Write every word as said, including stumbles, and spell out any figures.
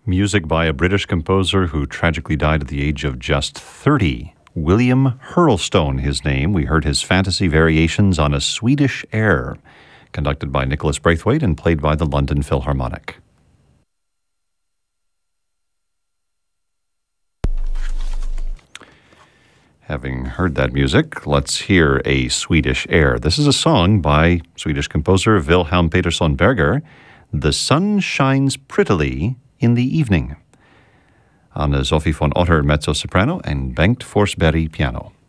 Music by a British composer who tragically died at the age of just thirty. William Hurlstone, his name. We heard his fantasy variations on a Swedish air, conducted by Nicholas Braithwaite and played by the London Philharmonic. Having heard that music, let's hear a Swedish air. This is a song by Swedish composer Wilhelm Petersson Berger, The Sun Shines Prettily in the Evening. Anne Sophie von Otter, mezzo-soprano, and Bengt Forsberg, piano.